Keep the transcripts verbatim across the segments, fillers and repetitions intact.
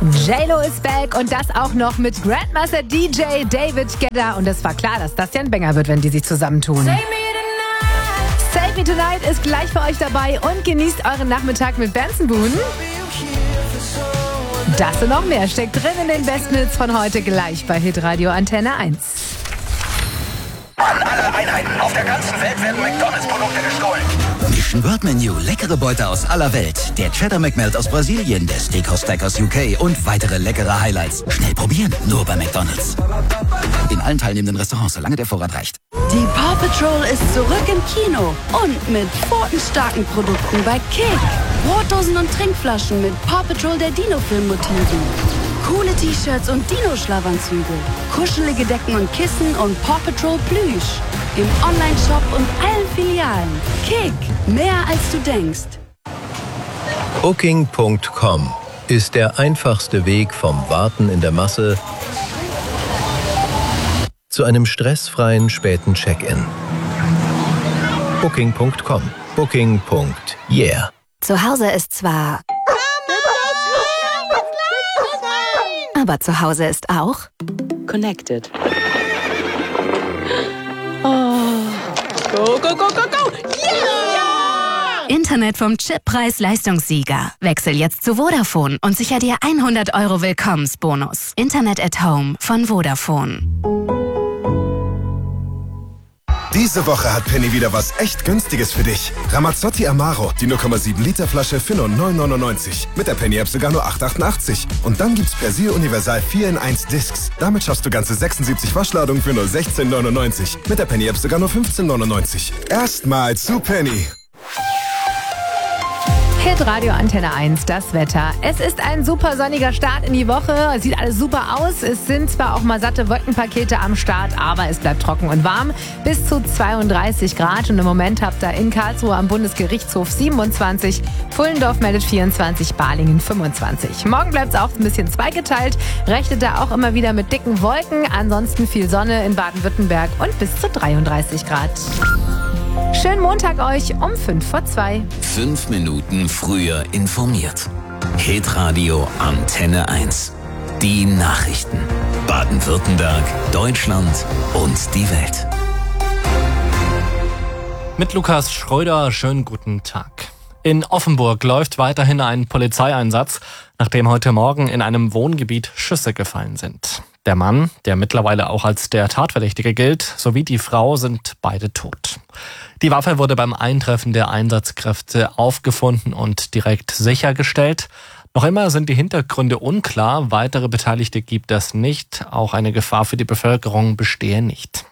J-Lo ist back und das auch noch mit Grandmaster D J David Guetta. Und es war klar, dass das ja ein Banger wird, wenn die sich zusammentun. Save Me Tonight ist gleich für euch dabei und genießt euren Nachmittag mit Benson Boone. Das und noch mehr steckt drin in den besten Hits von heute gleich bei Hitradio Antenne eins. An alle Einheiten auf der ganzen Welt werden McDonalds-Produkte gestohlen. Mission World Menu, leckere Beute aus aller Welt. Der Cheddar McMelt aus Brasilien, der Steakhouse Stack aus U K und weitere leckere Highlights. Schnell probieren, nur bei McDonalds. In allen teilnehmenden Restaurants, solange der Vorrat reicht. Die Paw Patrol ist zurück im Kino und mit pfotenstarken Produkten bei Kick. Brotdosen und Trinkflaschen mit Paw Patrol der Dino-Film-Motiven. Coole T-Shirts und Dino-Schlafanzüge. Kuschelige Decken und Kissen und Paw Patrol Plüsch. Im Online-Shop und allen Filialen. Kick, mehr als du denkst. Booking Punkt com ist der einfachste Weg vom Warten in der Masse zu einem stressfreien späten Check-in. Booking Punkt com. Booking. Yeah. Zu Hause ist zwar... Aber zu Hause ist auch... Connected. Oh. Go, go, go, go, go! Yeah! Internet vom Chip-Preis-Leistungssieger. Wechsel jetzt zu Vodafone und sicher dir hundert Euro Willkommensbonus. Internet at Home von Vodafone. Diese Woche hat Penny wieder was echt Günstiges für dich. Ramazzotti Amaro, die null Komma sieben Liter Flasche für nur neun neunundneunzig. Mit der Penny-App sogar nur acht achtundachtzig. Und dann gibt's Persil Universal vier in eins Discs. Damit schaffst du ganze sechsundsiebzig Waschladungen für nur sechzehn neunundneunzig. Mit der Penny-App sogar nur fünfzehn neunundneunzig. Erstmal zu Penny. Hitradio Antenne eins, das Wetter. Es ist ein super sonniger Start in die Woche. Es sieht alles super aus. Es sind zwar auch mal satte Wolkenpakete am Start, aber es bleibt trocken und warm. Bis zu zweiunddreißig Grad. Und im Moment habt ihr in Karlsruhe am Bundesgerichtshof siebenundzwanzig, Pfullendorf meldet vierundzwanzig, Balingen fünfundzwanzig. Morgen bleibt es auch ein bisschen zweigeteilt. Rechnet da auch immer wieder mit dicken Wolken. Ansonsten viel Sonne in Baden-Württemberg und bis zu dreiunddreißig Grad. Schönen Montag euch um fünf vor zwei. Fünf Minuten früher informiert. Hitradio Antenne eins. Die Nachrichten. Baden-Württemberg, Deutschland und die Welt. Mit Lukas Schröder, schönen guten Tag. In Offenburg läuft weiterhin ein Polizeieinsatz, nachdem heute Morgen in einem Wohngebiet Schüsse gefallen sind. Der Mann, der mittlerweile auch als der Tatverdächtige gilt, sowie die Frau sind beide tot. Die Waffe wurde beim Eintreffen der Einsatzkräfte aufgefunden und direkt sichergestellt. Noch immer sind die Hintergründe unklar. Weitere Beteiligte gibt es nicht. Auch eine Gefahr für die Bevölkerung bestehe nicht.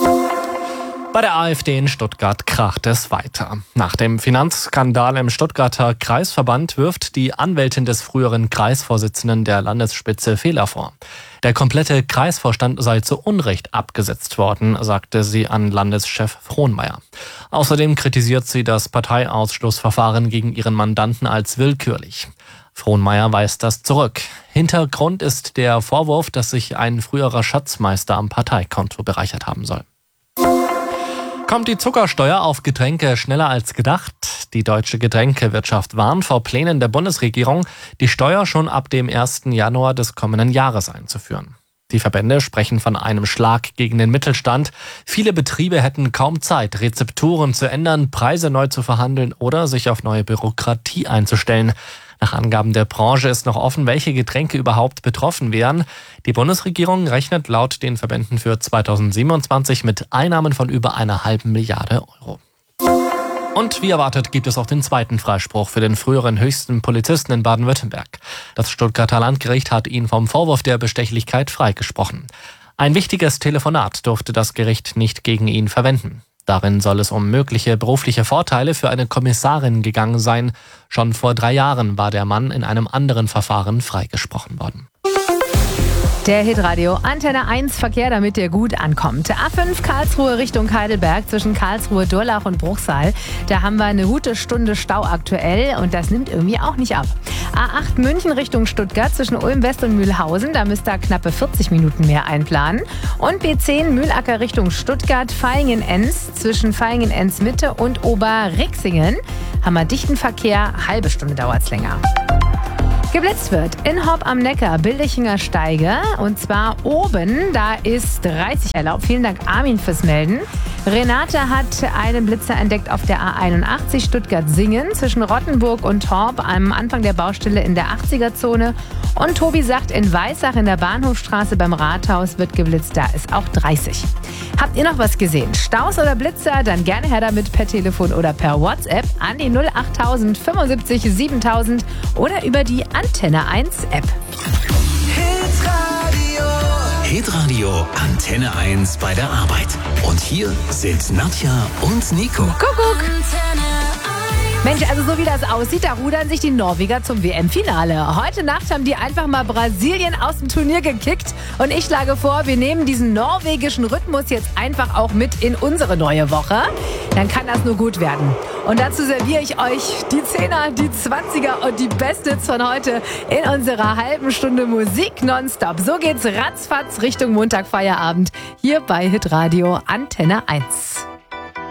Bei der AfD in Stuttgart kracht es weiter. Nach dem Finanzskandal im Stuttgarter Kreisverband wirft die Anwältin des früheren Kreisvorsitzenden der Landesspitze Fehler vor. Der komplette Kreisvorstand sei zu Unrecht abgesetzt worden, sagte sie an Landeschef Frohnmeier. Außerdem kritisiert sie das Parteiausschlussverfahren gegen ihren Mandanten als willkürlich. Frohnmeier weist das zurück. Hintergrund ist der Vorwurf, dass sich ein früherer Schatzmeister am Parteikonto bereichert haben soll. Kommt die Zuckersteuer auf Getränke schneller als gedacht? Die deutsche Getränkewirtschaft warnt vor Plänen der Bundesregierung, die Steuer schon ab dem ersten Januar des kommenden Jahres einzuführen. Die Verbände sprechen von einem Schlag gegen den Mittelstand. Viele Betriebe hätten kaum Zeit, Rezepturen zu ändern, Preise neu zu verhandeln oder sich auf neue Bürokratie einzustellen. Nach Angaben der Branche ist noch offen, welche Getränke überhaupt betroffen wären. Die Bundesregierung rechnet laut den Verbänden für zweitausendsiebenundzwanzig mit Einnahmen von über einer halben Milliarde Euro. Und wie erwartet gibt es auch den zweiten Freispruch für den früheren höchsten Polizisten in Baden-Württemberg. Das Stuttgarter Landgericht hat ihn vom Vorwurf der Bestechlichkeit freigesprochen. Ein wichtiges Telefonat durfte das Gericht nicht gegen ihn verwenden. Darin soll es um mögliche berufliche Vorteile für eine Kommissarin gegangen sein. Schon vor drei Jahren war der Mann in einem anderen Verfahren freigesprochen worden. Der Hitradio Antenne eins Verkehr, damit ihr gut ankommt. A fünf Karlsruhe Richtung Heidelberg zwischen Karlsruhe, Durlach und Bruchsal. Da haben wir eine gute Stunde Stau aktuell und das nimmt irgendwie auch nicht ab. A acht München Richtung Stuttgart zwischen Ulm West und Mühlhausen. Da müsst ihr knappe vierzig Minuten mehr einplanen. Und B zehn Mühlacker Richtung Stuttgart, Vaihingen-Enz zwischen Vaihingen-Enz Mitte und Oberrixingen. Haben wir dichten Verkehr, halbe Stunde dauert es länger. geblitzt wird in Horb am Neckar, Bildichinger Steige. Und zwar oben, da ist dreißig erlaubt. Vielen Dank, Armin, fürs Melden. Renate hat einen Blitzer entdeckt auf der A einundachtzig Stuttgart-Singen zwischen Rottenburg und Horb am Anfang der Baustelle in der achtziger-Zone. Und Tobi sagt, in Weissach in der Bahnhofstraße beim Rathaus wird geblitzt. Da ist auch dreißig. Habt ihr noch was gesehen? Staus oder Blitzer? Dann gerne her damit per Telefon oder per WhatsApp an die null achttausend fünfundsiebzig siebentausend oder über die Antenne eins App. Hitradio Antenne eins bei der Arbeit. Und hier sind Nadja und Nico. Kuckuck! Mensch, also so wie das aussieht, da rudern sich die Norweger zum W M-Finale. Heute Nacht haben die einfach mal Brasilien aus dem Turnier gekickt. Und ich schlage vor, wir nehmen diesen norwegischen Rhythmus jetzt einfach auch mit in unsere neue Woche. Dann kann das nur gut werden. Und dazu serviere ich euch die Zehner, die Zwanziger und die Best-Hits von heute in unserer halben Stunde Musik nonstop. So geht's ratzfatz Richtung Montagfeierabend hier bei Hitradio Antenne eins.